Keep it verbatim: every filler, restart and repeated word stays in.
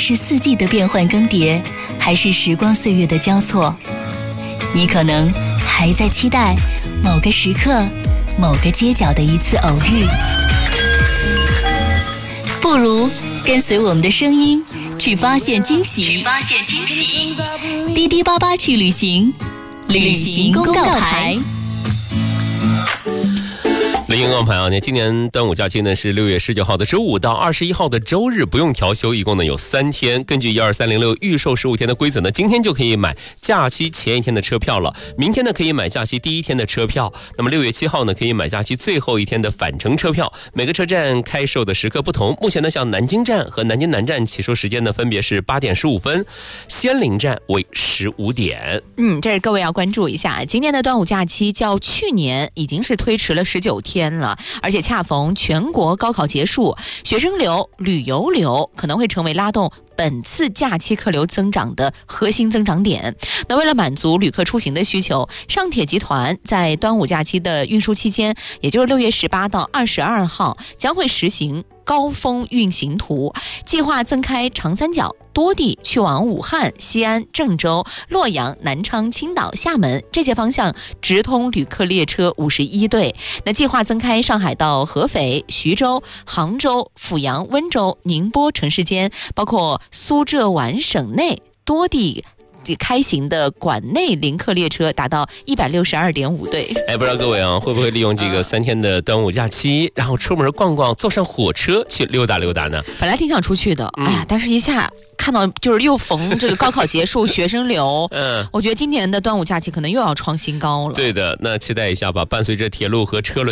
是四季的变换更迭，还是时光岁月的交错？你可能还在期待某个时刻、某个街角的一次偶遇。不如跟随我们的声音，去发现惊喜，去发现惊喜。滴滴八八去旅行，旅行公告牌。 旅行公告牌啊，那今年端午假期呢是六月十九号的周五到二十一号的周日，不用调休，一共呢有三天。根据一二三零六预售十五天的规则呢，今天就可以买假期前一天的车票了，明天呢可以买假期第一天的车票。那么六月七号呢可以买假期最后一天的返程车票。每个车站开售的时刻不同，目前呢像南京站和南京南站起售时间呢分别是八点十五分，仙林站为十五点。 嗯，这是各位要关注一下，今年的端午假期较去年已经是推迟了十九天了，而且恰逢全国高考结束，学生流、旅游流可能会成为拉动本次假期客流增长的核心增长点。那为了满足旅客出行的需求，上铁集团在端午假期的运输期间，也就是六月十八到二十二号，将会实行高峰运行图，计划增开长三角多地去往武汉、西安、郑州、洛阳、南昌、青岛、厦门这些方向直通旅客列车五十一对。那计划增开上海到合肥、徐州、杭州、阜阳、温州、宁波城市间，包括苏浙皖省内多地开行的管内临客列车达到一百六十二点五对。 哎，不知道各位啊，会不会利用这个三天的端午假期，然后出门逛逛，坐上火车去溜达溜达呢？ 本来挺想出去的，嗯、哎呀，但是一下看到就是又逢这个高考结束，学生流，嗯，我觉得今年的端午假期可能又要创新高了。 对的，那期待一下吧。伴随着铁路和车轮